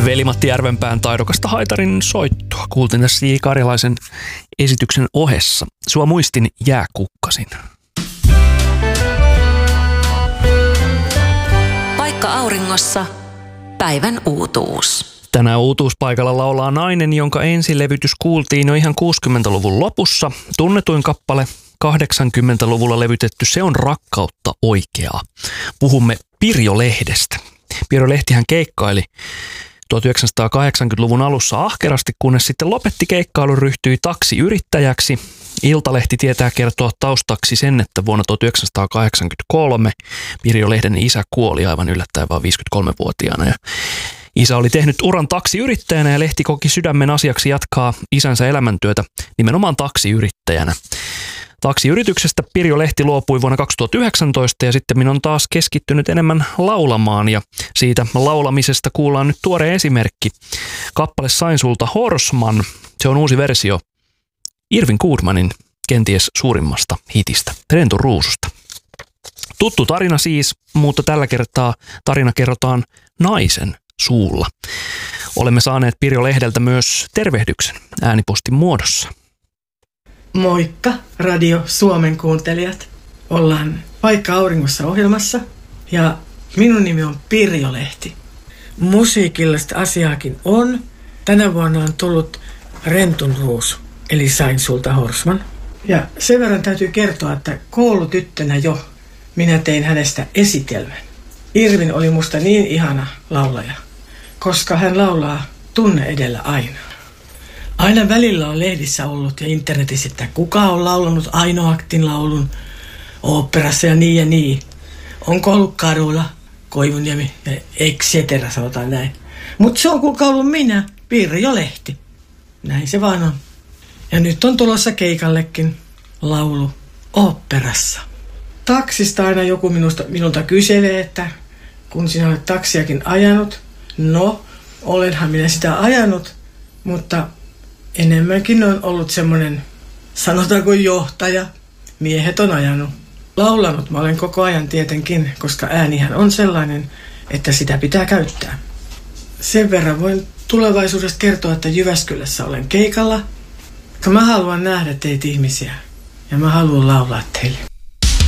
Veli-Matti Järvenpään taidokasta haitarin soittoa kuultiin tässä J. Karjalaisen esityksen ohessa. Sua muistin jääkukkasin. Paikka auringossa. Päivän uutuus. Tänään uutuuspaikalla laulaa nainen, jonka ensilevytys kuultiin jo ihan 60-luvun lopussa. Tunnetuin kappale 80-luvulla levytetty Se on rakkautta oikeaa. Puhumme Pirjo Lehdestä. Pirjo Lehtihän keikkaili 1980-luvun alussa ahkerasti, kunnes sitten lopetti keikkailun, ryhtyi taksiyrittäjäksi. Iltalehti tietää kertoa taustaksi sen, että vuonna 1983 Pirjo Lehden isä kuoli aivan yllättäen vain 53-vuotiaana. Ja isä oli tehnyt uran taksiyrittäjänä ja Lehti koki sydämen asiaksi jatkaa isänsä elämäntyötä nimenomaan taksiyrittäjänä. Taksiyrityksestä Pirjo Lehti luopui vuonna 2019 ja sitten on taas keskittynyt enemmän laulamaan ja siitä laulamisesta kuullaan nyt tuore esimerkki. Kappale Sain sulta Horsman, se on uusi versio Irvin Goodmanin kenties suurimmasta hitistä, Rentun ruususta. Tuttu tarina siis, mutta tällä kertaa tarina kerrotaan naisen suulla. Olemme saaneet Pirjo Lehdeltä myös tervehdyksen äänipostin muodossa. Moikka Radio Suomen kuuntelijat. Ollaan Paikka auringossa -ohjelmassa ja minun nimi on Pirjo Lehti. Musiikillista asiaakin on. Tänä vuonna on tullut Rentun ruusu, eli Sain sulta Horsman. Ja sen verran täytyy kertoa, että koulutyttönä jo minä tein hänestä esitelmän. Irvin oli musta niin ihana laulaja, koska hän laulaa tunne edellä aina. Aina välillä on lehdissä ollut ja internetissä, että kuka on laulanut Aino Aktin laulun oopperassa ja niin ja niin. Onko ollut Karula, Koivuniemi ja et cetera, sanotaan näin. Mutta se on kuulkaa ollut minä, Pirjo Lehti. Näin se vaan on. Ja nyt on tulossa keikallekin laulu oopperassa. Taksista aina joku minulta kyselee, että kun sinä olet taksiakin ajanut. No, olenhan minä sitä ajanut, mutta enemmänkin on ollut semmoinen, sanotaanko johtaja, miehet on ajanut. Laulanut mä olen koko ajan tietenkin, koska äänihän on sellainen, että sitä pitää käyttää. Sen verran voin tulevaisuudesta kertoa, että Jyväskylässä olen keikalla. Mä haluan nähdä teitä ihmisiä ja mä haluan laulaa teille.